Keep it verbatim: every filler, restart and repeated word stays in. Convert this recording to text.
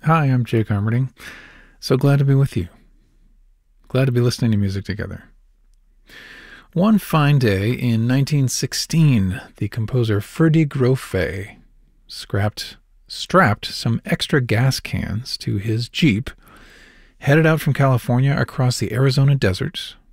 Hi, I'm Jake Armerding. So glad to be with you. Glad to be listening to music together. One fine day in nineteen sixteen, the composer Ferdi Grofé scrapped, strapped some extra gas cans to his Jeep, headed out from California across the Arizona desert,